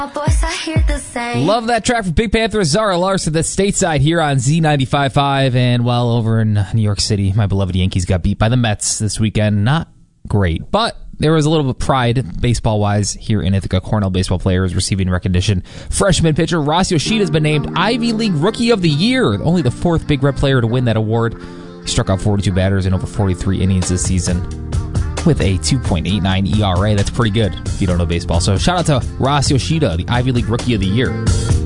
Love that track from Big Panther, Zara Larson, the stateside here on Z95.5. And well, over in New York City, my beloved Yankees got beat by the Mets this weekend. Not great, but there was a little bit of pride, baseball-wise, here in Ithaca. Cornell baseball player is receiving recognition. Freshman pitcher Ross Yoshida has been named Ivy League Rookie of the Year, only the fourth Big Red player to win that award. He struck out 42 batters in over 43 innings this season with a 2.89 ERA. That's pretty good if you don't know baseball. So shout out to Ross Yoshida, the Ivy League Rookie of the Year.